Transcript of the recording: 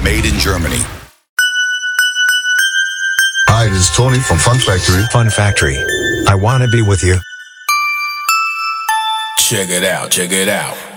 Made in Germany. Hi, this is Tony from Fun Factory. Fun Factory. I wanna be with you. Check it out, check it out.